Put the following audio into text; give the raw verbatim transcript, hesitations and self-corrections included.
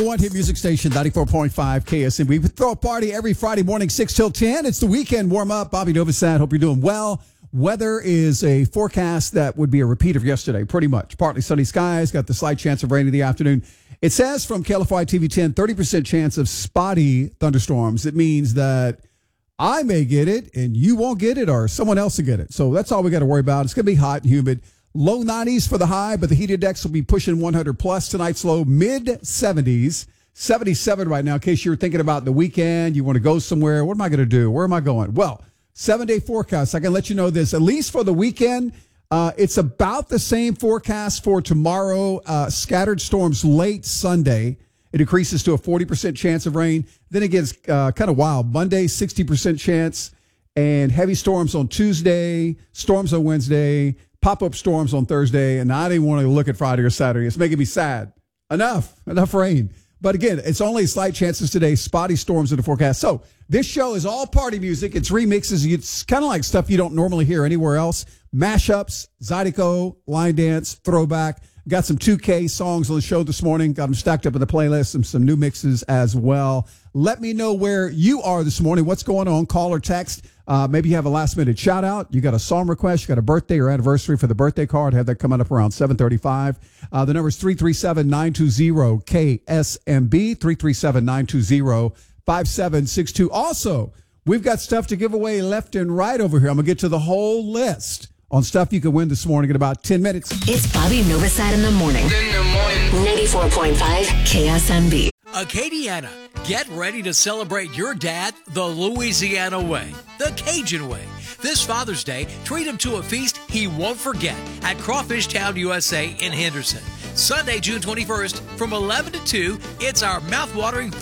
One hit music station, ninety-four point five K S M B. We throw a party every Friday morning, six till ten. It's the weekend warm up. Bobby Novosad, hope you're doing well. Weather is a forecast that would be a repeat of yesterday, pretty much. Partly sunny skies, got the slight chance of rain in the afternoon. It says from K L F Y T V ten, thirty percent chance of spotty thunderstorms. It means that I may get it and you won't get it, or someone else will get it. So that's all we got to worry about. It's going to be hot and humid. Low nineties for the high, but the heated decks will be pushing one hundred plus. Tonight's low, mid seventies. seventy-seven right now, in case you're thinking about the weekend. You want to go somewhere. What am I going to do? Where am I going? Well, seven-day forecast. I can let you know this. At least for the weekend, uh, it's about the same forecast for tomorrow. Uh, scattered storms late Sunday. It increases to a forty percent chance of rain. Then it gets uh, kind of wild. Monday, sixty percent chance. And heavy storms on Tuesday, storms on Wednesday, pop-up storms on Thursday. And I didn't want to look at Friday or Saturday. It's making me sad. Enough. Enough rain. But again, it's only slight chances today. Spotty storms in the forecast. So this show is all party music. It's remixes. It's kind of like stuff you don't normally hear anywhere else. Mashups, Zydeco, line dance, throwback. Got some two K songs on the show this morning. Got them stacked up in the playlist and some new mixes as well. Let me know where you are this morning. What's going on? Call or text. Uh, maybe you have a last minute shout out. You got a song request. You got a birthday or anniversary for the birthday card. Have that coming up around seven thirty-five. Uh, the number is three three seven, nine two zero, K S M B, three three seven, nine two zero, five seven six two. Also, we've got stuff to give away left and right over here. I'm going to get to the whole list on stuff you can win this morning in about ten minutes. It's Bobby Novosad in the morning. In the morning. ninety-four point five K S M B. Acadiana, get ready to celebrate your dad the Louisiana way, the Cajun way. This Father's Day, treat him to a feast he won't forget at Crawfish Town U S A in Henderson. Sunday, June twenty-first, from eleven to two, it's our mouth-watering